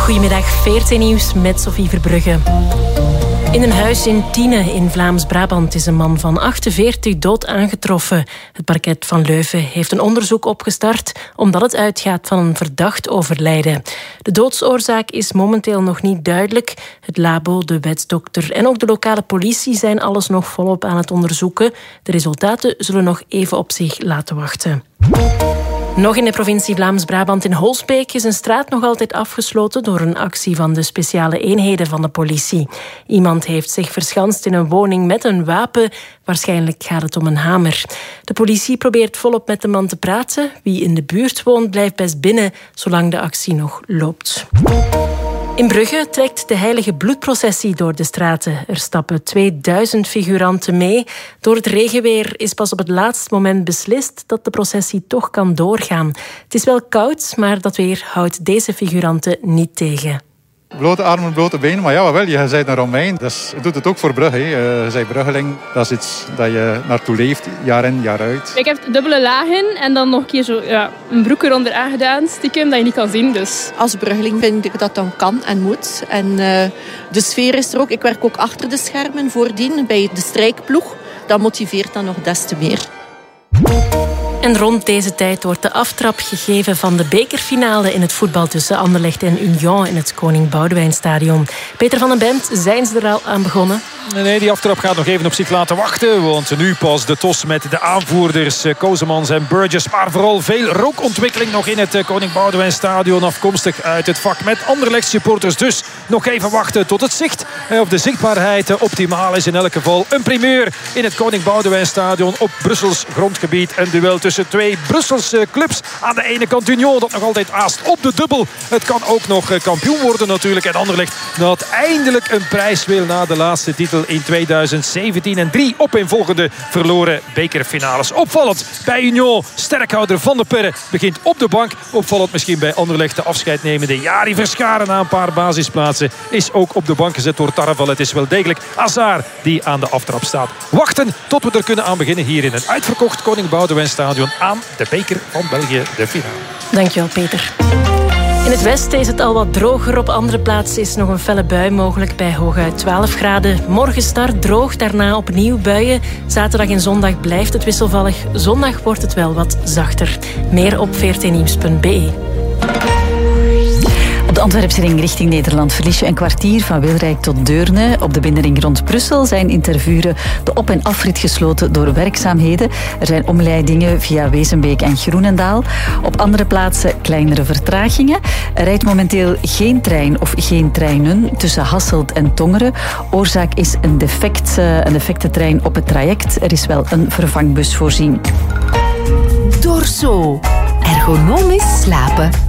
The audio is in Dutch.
Goedemiddag, VRT Nieuws met Sophie Verbrugge. In een huis in Tiene in Vlaams-Brabant is een man van 48 dood aangetroffen. Het parket van Leuven heeft een onderzoek opgestart omdat het uitgaat van een verdacht overlijden. De doodsoorzaak is momenteel nog niet duidelijk. Het labo, de wetsdokter en ook de lokale politie zijn alles nog volop aan het onderzoeken. De resultaten zullen nog even op zich laten wachten. Nog in de provincie Vlaams-Brabant in Holsbeek is een straat nog altijd afgesloten door een actie van de speciale eenheden van de politie. Iemand heeft zich verschanst in een woning met een wapen. Waarschijnlijk gaat het om een hamer. De politie probeert volop met de man te praten. Wie in de buurt woont blijft best binnen, zolang de actie nog loopt. In Brugge trekt de heilige bloedprocessie door de straten. Er stappen 2000 figuranten mee. Door het regenweer is pas op het laatste moment beslist dat de processie toch kan doorgaan. Het is wel koud, maar dat weer houdt deze figuranten niet tegen. Blote armen, blote benen, maar ja, wel, je bent een Romein. Dus je doet het ook voor Brugge. Je bent Bruggeling. Dat is iets dat je naartoe leeft, jaar in, jaar uit. Ik heb dubbele lagen en dan nog een keer zo, een broek eronder aangedaan, stiekem, dat je niet kan zien. Dus. Als Bruggeling vind ik dat dan kan en moet. En de sfeer is er ook. Ik werk ook achter de schermen voordien bij de strijkploeg. Dat motiveert dan nog des te meer. En rond deze tijd wordt de aftrap gegeven van de bekerfinale in het voetbal tussen Anderlecht en Union in het Koning Boudewijnstadion. Peter van den Bent, zijn ze er al aan begonnen? Nee, die aftrap gaat nog even op zich laten wachten. Want nu pas de tos met de aanvoerders Kozemans en Burgess. Maar vooral veel rookontwikkeling nog in het Koning Boudewijnstadion. Afkomstig uit het vak met Anderlecht supporters. Dus nog even wachten tot het zicht of de zichtbaarheid optimaal is. In elk geval een primeur in het Koning Boudewijnstadion op Brussels grondgebied. Een duel tussen twee Brusselse clubs. Aan de ene kant Union dat nog altijd aast op de dubbel. Het kan ook nog kampioen worden natuurlijk. En Anderlecht dat eindelijk een prijs wil na de laatste titel in 2017 en 3 opeenvolgende verloren bekerfinales. Opvallend bij Union, sterkhouder Van der Perre begint op de bank. Opvallend misschien bij Anderlecht de afscheidnemende Jari Verscharen na een paar basisplaatsen is ook op de bank gezet door Tarreval. Het is wel degelijk Hazard die aan de aftrap staat. Wachten tot we er kunnen aan beginnen hier in een uitverkocht Koning Boudewijnstadion aan de beker van België, de finale. Dankjewel, Peter. In het westen is het al wat droger. Op andere plaatsen is nog een felle bui mogelijk bij hooguit 12 graden. Morgen start droog, daarna opnieuw buien. Zaterdag en zondag blijft het wisselvallig. Zondag wordt het wel wat zachter. Meer op vrtnieuws.be. Op de Antwerpse ring richting Nederland verlies je een kwartier van Wilrijk tot Deurne. Op de binnenring rond Brussel zijn in Tervuren de op- en afrit gesloten door werkzaamheden. Er zijn omleidingen via Wezenbeek en Groenendaal. Op andere plaatsen kleinere vertragingen. Er rijdt momenteel geen trein of geen treinen tussen Hasselt en Tongeren. Oorzaak is een defecte trein op het traject. Er is wel een vervangbus voorzien. Dorso. Ergonomisch slapen.